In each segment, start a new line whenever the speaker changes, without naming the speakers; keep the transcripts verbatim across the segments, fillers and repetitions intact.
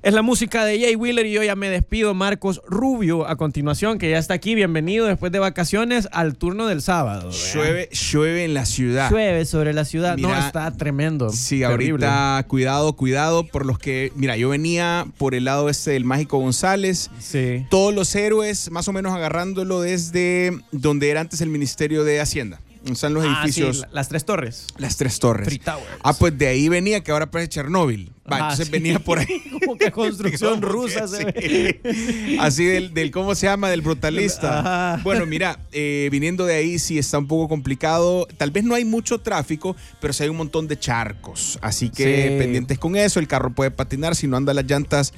Es la música de Jay Wheeler y yo ya me despido. Marcos Rubio a continuación, que ya está aquí. Bienvenido después de vacaciones al turno del sábado.
Llueve, llueve en la ciudad.
Llueve sobre la ciudad.
Mira,
no, está tremendo.
Sí,
terrible.
Ahorita cuidado, cuidado por los que... Mira, yo venía por el lado este del Mágico González.
Sí.
Todos los héroes, más o menos agarrándolo desde donde era antes el Ministerio de Hacienda. Están los
ah,
edificios.
Sí, las tres torres.
Las tres torres.
Three Towers.
Ah, pues de ahí venía, que ahora parece Chernóbil. Va,
ah,
entonces
sí.
venía por ahí.
Como que construcción
Como
rusa.
que
Se
sí.
ve.
Así del, del, ¿cómo se llama? Del brutalista.
Ajá.
Bueno, mira, eh, viniendo de ahí sí está un poco complicado. Tal vez no hay mucho tráfico, pero sí hay un montón de charcos. Así que
Sí.
pendientes con eso. El carro puede patinar si no anda las llantas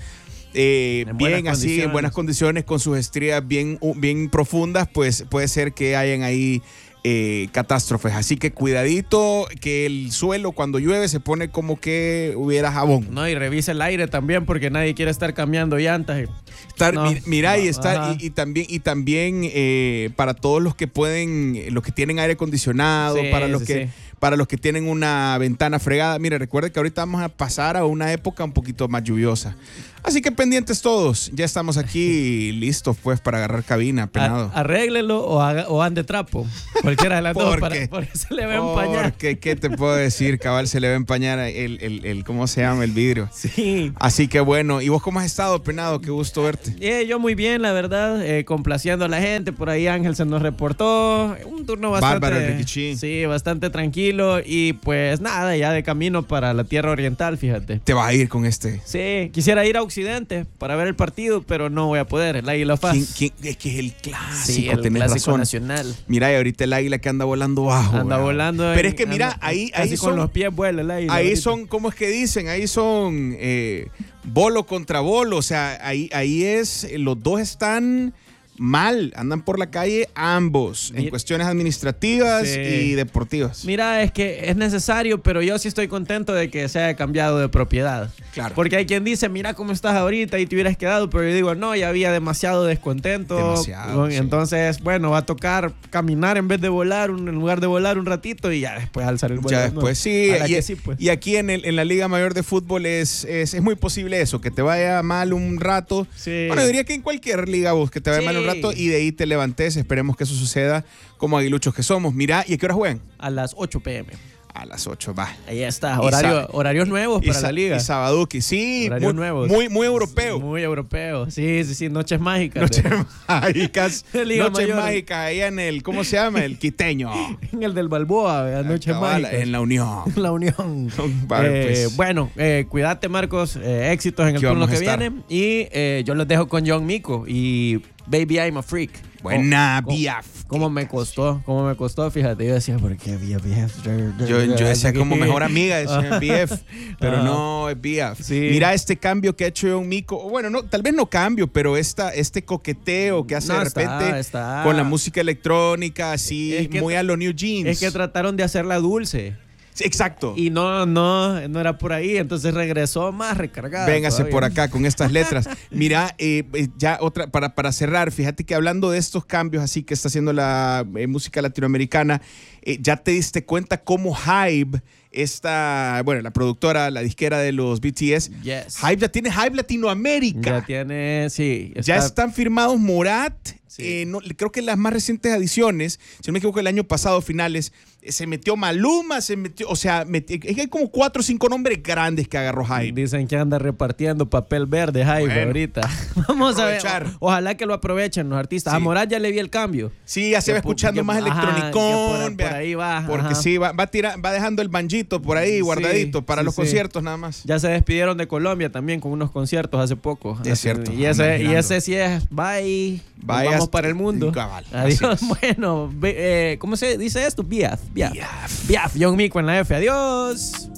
eh,
En
bien
buenas
así, en
condiciones.
buenas condiciones, con sus estrías bien, bien profundas, pues puede ser que hayan ahí Eh, catástrofes, así que cuidadito que el suelo cuando llueve se pone como que hubiera jabón.
No, y revisa el aire también porque nadie quiere estar cambiando llantas.
Estar,
No,
mi- mira y
no,
está y, y también y también eh, para todos los que pueden, los que tienen aire acondicionado,
Sí,
para los
sí,
que
sí.
para los que tienen una ventana fregada. Mire, recuerde que ahorita vamos a pasar a una época un poquito más lluviosa. Así que pendientes todos. Ya estamos aquí listos pues para agarrar cabina, penado.
A- arréglelo o, haga, o ande trapo. Cualquiera de las dos.
¿Por
Para,
qué?
porque se le va a empañar.
Porque, ¿qué te puedo decir, cabal? Se le va a empañar el, el, el, ¿cómo se llama? El vidrio.
Sí.
Así que bueno. ¿Y vos cómo has estado, penado? Qué gusto verte.
Eh, yo muy bien, la verdad, eh, complaciendo a la gente. Por ahí Ángel se nos reportó. Un turno bastante...
Bárbaro, Rikichi.
Sí, bastante tranquilo. Y pues nada, ya de camino para la tierra oriental, fíjate.
Te vas a ir con este.
Sí, quisiera ir a Occidente para ver el partido, pero no voy a poder. El Águila Faz.
¿Quién, quién? Es que es el clásico,
Sí, el
tenés
clásico
razón.
nacional.
Mira, y ahorita el águila que anda volando bajo.
Anda
¿verdad?
volando.
Pero
en-
es que mira,
anda-
ahí,
casi
ahí
con
son,
los pies vuela el Águila.
ahí
ahorita.
son, ¿cómo es que dicen? Ahí son eh, bolo contra bolo. O sea, ahí, ahí es, los dos están mal. Andan por la calle ambos, en
Mira-
cuestiones administrativas
Sí.
y deportivas.
Mira, es que es necesario, pero yo sí estoy contento de que se haya cambiado de propiedad.
Claro.
Porque hay quien dice, mira cómo estás ahorita y te hubieras quedado, pero yo digo, no, ya había demasiado descontento.
Demasiado,
Con-
sí.
Entonces, bueno, va a tocar caminar en vez de volar, un- en lugar de volar un ratito y ya después alzar el vuelo.
Ya
¿no?
después, sí.
Ojalá
Y,
que sí, pues.
y aquí en, el- en la Liga Mayor de Fútbol es, es, es muy posible eso, que te vaya mal un rato.
Sí.
Bueno, diría que en cualquier liga vos, que te vaya
Sí.
mal un rato y de ahí te levantes. Esperemos que eso suceda como aguiluchos que somos. Mira, ¿y a qué hora juegan?
A las ocho pm.
A las ocho, va.
Ahí está,
Y
horario,
sa-
horarios nuevos
Y,
para
sa-
la liga.
y Sabaduki, sí,
Horarios
muy,
nuevos.
muy, muy europeo.
Muy europeo. Sí, sí, sí, noches mágicas.
Noches
de-
mágicas,
Liga
noches
Mayor.
mágicas allá en el, ¿cómo se llama? El quiteño.
En el del Balboa, ¿verdad? Noches
Cabal,
mágicas.
en la Unión.
La Unión.
Vale,
Eh,
pues.
Bueno, eh, cuídate, Marcos. Eh, éxitos en el
Aquí
turno
vamos
que
a estar.
viene. Y eh, yo los dejo con John Mico y Baby I'm a Freak.
Buena,
¿Cómo-
Biaf.
¿Cómo me costó? ¿Cómo me costó? Fíjate, yo decía, ¿por qué B F?
Yo, yo decía como mejor amiga, decía B F, pero
Ajá.
no es B F.
Sí.
Mira este cambio que ha hecho John Mico. Bueno, no, tal vez no cambio, pero esta, este coqueteo que hace
No,
de
está,
repente
está.
con la música electrónica, así,
Es que-
muy a los New Jeans.
Es que trataron de hacerla dulce.
Sí, exacto.
Y no, no, no era por ahí. Entonces regresó más recargada.
Véngase
todavía.
por acá con estas letras. Mira, eh, eh, ya otra, para, para cerrar, fíjate que hablando de estos cambios así que está haciendo la eh, música latinoamericana, eh, ya te diste cuenta cómo Hybe, esta, bueno, la productora, la disquera de los B T S,
Yes.
Hybe ya tiene Hybe Latinoamérica.
Ya tiene, sí.
Ya
está-
están firmados Morat.
Sí.
eh, no, creo que las más recientes adiciones, si no me equivoco, el año pasado, finales, eh, se metió Maluma, se metió, o sea, meti- es que hay como cuatro o cinco nombres grandes que agarró Hybe.
Dicen que anda repartiendo papel verde, Jaime,
Bueno,
ahorita. Vamos a ver.
aprovechar.
o- Ojalá que lo aprovechen los artistas.
Sí.
A Morat ya le vi el cambio.
Sí, ya se va
Que pu-
escuchando
que-
más
ajá,
electronicón.
que por-
vea,
por ahí va,
Porque
ajá.
sí, va, va, tira- va dejando el banjito por ahí
Sí,
guardadito para
sí,
los
sí.
conciertos nada más.
Ya se despidieron de Colombia también con unos conciertos hace poco.
Es
Así-
cierto,
Y ese,
andan
y
girando.
ese sí es bye. Nos
Bye
vamos
hasta-
para el mundo.
cabal, así
Adiós.
es.
Bueno, ve- eh, ¿cómo se dice esto? Biaf. Biaf.
Biaf.
Biaf. John Mico en la F. Adiós.